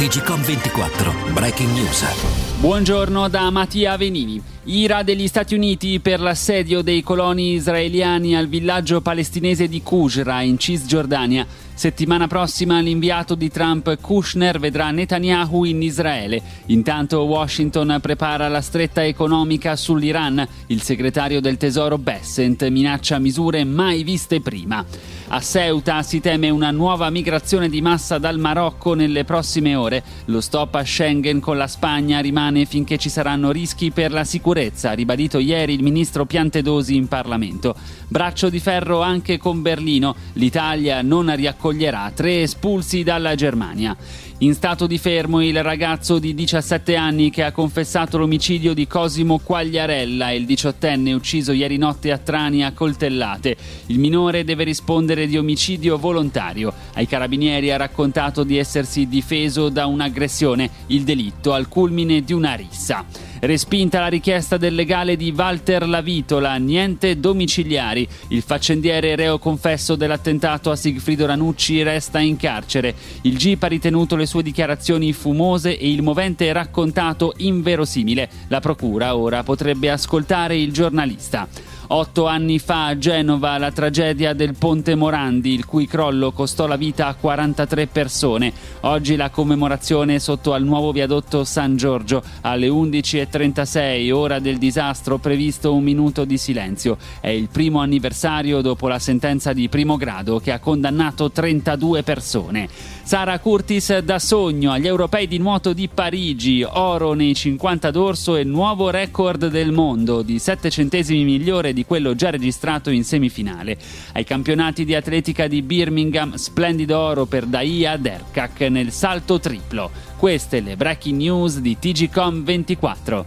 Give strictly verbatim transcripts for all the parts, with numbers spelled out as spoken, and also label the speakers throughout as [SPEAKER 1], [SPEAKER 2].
[SPEAKER 1] T G Com ventiquattro Breaking News.
[SPEAKER 2] Buongiorno da Mattia Venini. Ira degli Stati Uniti per l'assedio dei coloni israeliani al villaggio palestinese di Qusra in Cisgiordania. Settimana prossima l'inviato di Trump Kushner vedrà Netanyahu in Israele. Intanto Washington prepara la stretta economica sull'Iran. Il segretario del Tesoro Bessent minaccia misure mai viste prima. A Ceuta si teme una nuova migrazione di massa dal Marocco nelle prossime ore. Lo stop a Schengen con la Spagna rimane finché ci saranno rischi per la sicurezza, ha ribadito ieri il ministro Piantedosi in Parlamento. Braccio di ferro anche con Berlino. L'Italia non riaccoglierà tre espulsi dalla Germania. In stato di fermo il ragazzo di diciassette anni che ha confessato l'omicidio di Cosimo Quagliarella, il diciottenne ucciso ieri notte a Trani a coltellate. Il minore deve rispondere di omicidio volontario. Ai carabinieri ha raccontato di essersi difeso da un'aggressione, il delitto al culmine di una rissa. Respinta la richiesta del legale di Walter Lavitola, niente domiciliari. Il faccendiere reo confesso dell'attentato a Sigfrido Ranucci resta in carcere. Il G I P ha ritenuto le sue dichiarazioni fumose e il movente raccontato inverosimile. La procura ora potrebbe ascoltare il giornalista. Otto anni fa a Genova la tragedia del Ponte Morandi, il cui crollo costò la vita a quarantatré persone. Oggi la commemorazione sotto al nuovo viadotto San Giorgio. Alle undici e trentasei, ora del disastro, previsto un minuto di silenzio. È il primo anniversario dopo la sentenza di primo grado che ha condannato trentadue persone. Sara Curtis da sogno agli europei di nuoto di Parigi, oro nei cinquanta d'orso e nuovo record del mondo di sette centesimi migliore di quello già registrato in semifinale. Ai campionati di atletica di Birmingham, splendido oro per Daia Derkak nel salto triplo. Queste le breaking news di T G Com ventiquattro.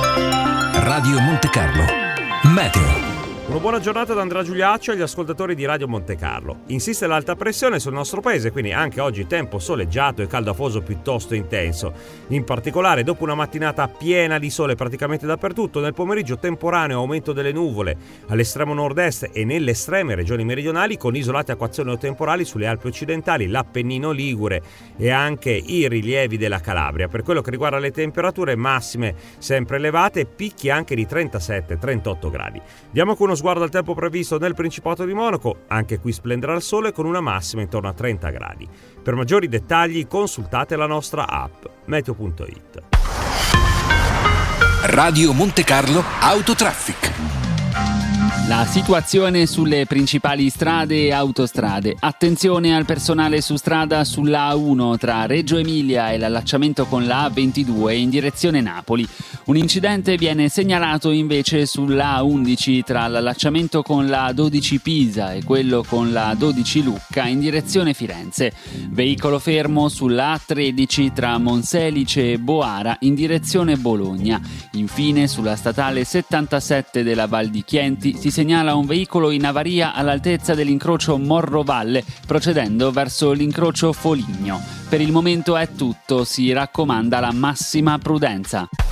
[SPEAKER 1] Radio Monte Carlo Meteo.
[SPEAKER 3] Una buona giornata da Andrea Giuliaccio e agli ascoltatori di Radio Monte Carlo. Insiste l'alta pressione sul nostro paese, quindi anche oggi tempo soleggiato e caldo afoso piuttosto intenso. In particolare, dopo una mattinata piena di sole praticamente dappertutto, nel pomeriggio temporaneo aumento delle nuvole all'estremo nord-est e nelle estreme regioni meridionali, con isolate acquazzoni o temporali sulle Alpi occidentali, l'Appennino ligure e anche i rilievi della Calabria. Per quello che riguarda le temperature massime sempre elevate, picchi anche di trentasette trentotto gradi. Diamo con uno sguardo al tempo previsto nel Principato di Monaco, anche qui splenderà il sole con una massima intorno a trenta gradi. Per maggiori dettagli consultate la nostra app meteo punto it.
[SPEAKER 1] Radio Monte Carlo Autotraffic.
[SPEAKER 2] La situazione sulle principali strade e autostrade. Attenzione al personale su strada sulla A uno tra Reggio Emilia e l'allacciamento con la A ventidue in direzione Napoli. Un incidente viene segnalato invece sulla A undici tra l'allacciamento con la A dodici Pisa e quello con la A dodici Lucca in direzione Firenze. Veicolo fermo sulla A tredici tra Monselice e Boara in direzione Bologna. Infine sulla statale settantasette della Val di Chienti si segnala un veicolo in avaria all'altezza dell'incrocio Morrovalle, procedendo verso l'incrocio Foligno. Per il momento è tutto, si raccomanda la massima prudenza.